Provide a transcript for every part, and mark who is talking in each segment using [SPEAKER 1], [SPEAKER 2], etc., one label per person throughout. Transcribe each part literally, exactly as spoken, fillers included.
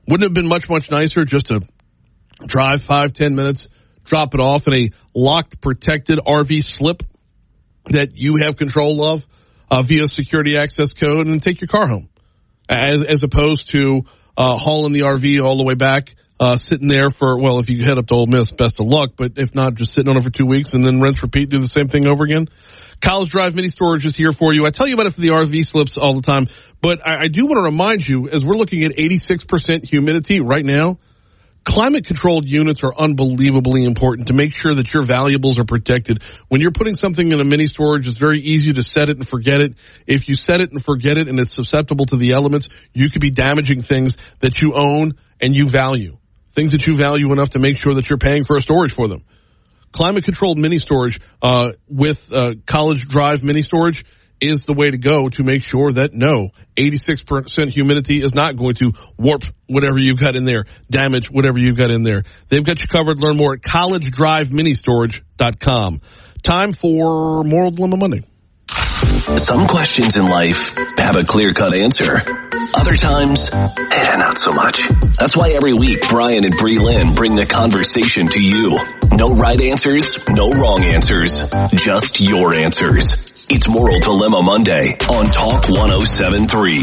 [SPEAKER 1] Wouldn't it have been much, much nicer just to drive five, ten minutes, drop it off in a locked, protected R V slip that you have control of uh, via security access code, and take your car home, as, as opposed to uh, hauling the R V all the way back, uh, sitting there for, well, if you head up to Ole Miss, best of luck, but if not, just sitting on it for two weeks and then rinse, repeat, do the same thing over again. College Drive Mini Storage is here for you. I tell you about it for the R V slips all the time, but I, I do want to remind you, as we're looking at eighty-six percent humidity right now, climate-controlled units are unbelievably important to make sure that your valuables are protected. When you're putting something in a mini storage, it's very easy to set it and forget it. If you set it and forget it and it's susceptible to the elements, you could be damaging things that you own and you value, things that you value enough to make sure that you're paying for a storage for them. Climate-controlled mini storage uh, with uh, College Drive Mini Storage is the way to go to make sure that, no, eighty-six percent humidity is not going to warp whatever you've got in there, damage whatever you've got in there. They've got you covered. Learn more at college drive mini storage dot com. Time for Moral Dilemma Monday.
[SPEAKER 2] Some questions in life have a clear-cut answer. Other times, eh, not so much. That's why every week, Brian and Bree Lynn bring the conversation to you. No right answers, no wrong answers, just your answers. It's Moral Dilemma Monday on Talk one oh seven point three.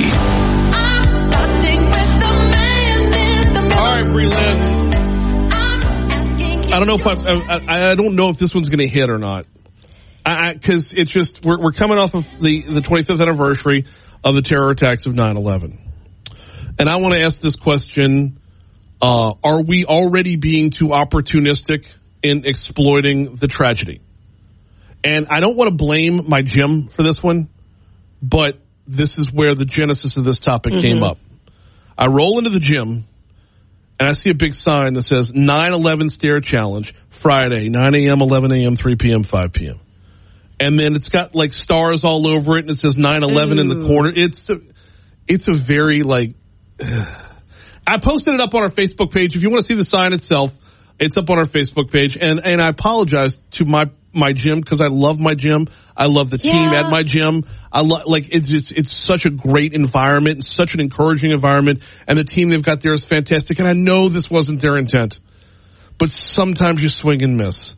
[SPEAKER 1] All right, Bree Lynn. I don't know if I, I, I don't know if this one's going to hit or not. Because it's just, we're, we're coming off of the, the twenty-fifth anniversary of the terror attacks of nine eleven. And I want to ask this question, uh, are we already being too opportunistic in exploiting the tragedy? And I don't want to blame my gym for this one, but this is where the genesis of this topic mm-hmm. came up. I roll into the gym, and I see a big sign that says nine eleven Stair Challenge, Friday, nine a.m., eleven a.m., three p.m., five p.m. And then it's got like stars all over it, and it says nine eleven in the corner. It's a, it's a very like, I posted it up on our Facebook page. If you want to see the sign itself, it's up on our Facebook page. And, and I apologize to my, my gym because I love my gym. I love the team yeah. at my gym. I love, like, it's, it's, it's such a great environment and such an encouraging environment. And the team they've got there is fantastic. And I know this wasn't their intent, but sometimes you swing and miss.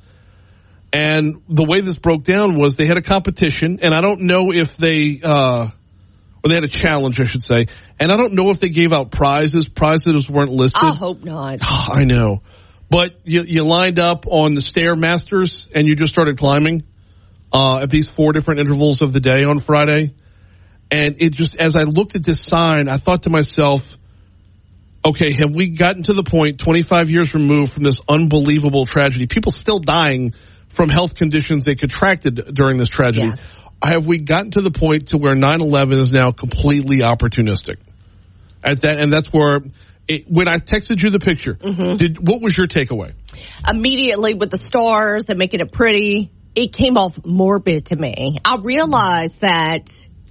[SPEAKER 1] And the way this broke down was they had a competition, and I don't know if they, uh, or they had a challenge, I should say, and I don't know if they gave out prizes. Prizes weren't listed.
[SPEAKER 3] I hope not.
[SPEAKER 1] Oh, I know. But you, you lined up on the Stairmasters, and you just started climbing uh, at these four different intervals of the day on Friday. And it just, as I looked at this sign, I thought to myself, okay, have we gotten to the point, twenty-five years removed from this unbelievable tragedy, people still dying from health conditions they contracted during this tragedy. Yeah. Have we gotten to the point to where nine eleven is now completely opportunistic? At that, and that's where, it, when I texted you the picture, mm-hmm. did what was your takeaway?
[SPEAKER 3] Immediately with the stars and making it pretty, it came off morbid to me. I realized that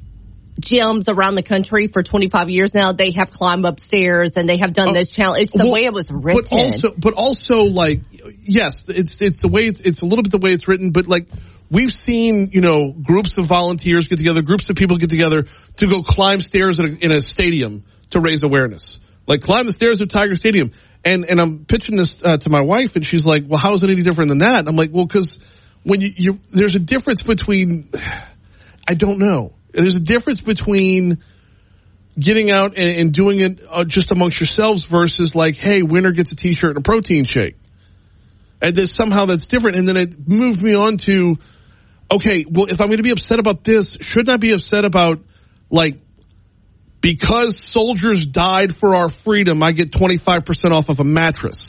[SPEAKER 3] gyms around the country for twenty-five years now, they have climbed upstairs and they have done uh, this challenge. It's the well, way it was written.
[SPEAKER 1] But also, but also, like, yes, it's it's the way it's, it's a little bit the way it's written. But like, we've seen, you know, groups of volunteers get together, groups of people get together to go climb stairs in a, in a stadium to raise awareness. Like, climb the stairs of Tiger Stadium. And and I'm pitching this uh, to my wife, and she's like, "Well, how is it any different than that?" And I'm like, "Well, because when you, you there's a difference between, I don't know." There's a difference between getting out and, and doing it uh, just amongst yourselves versus like, hey, winner gets a T-shirt and a protein shake. And there's somehow that's different. And then it moved me on to, okay, well, if I'm going to be upset about this, shouldn't I be upset about, like, because soldiers died for our freedom, I get twenty-five percent off of a mattress.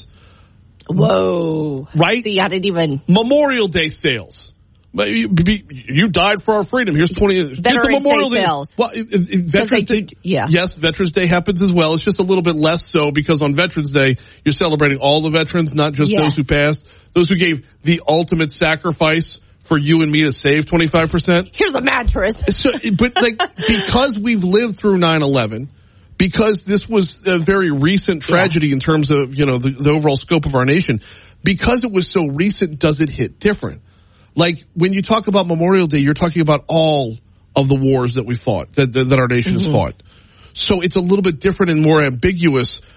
[SPEAKER 3] Whoa.
[SPEAKER 1] Right?
[SPEAKER 3] See, I didn't even.
[SPEAKER 1] Memorial Day sales. You, you died for our freedom. Here's twenty.
[SPEAKER 3] Veterans Memorial Day sales.
[SPEAKER 1] Well, it, it, Veterans Day,
[SPEAKER 3] do, yeah.
[SPEAKER 1] Yes, Veterans Day happens as well. It's just a little bit less so because on Veterans Day you're celebrating all the veterans, not just yes. those who passed, those who gave the ultimate sacrifice for you and me to save twenty-five percent.
[SPEAKER 3] Here's a mattress.
[SPEAKER 1] So, but like because we've lived through nine eleven, because this was a very recent tragedy yeah. in terms of you know the, the overall scope of our nation, because it was so recent, does it hit different? Like, when you talk about Memorial Day, you're talking about all of the wars that we fought, that, that, that our nation mm-hmm. has fought. So it's a little bit different and more ambiguous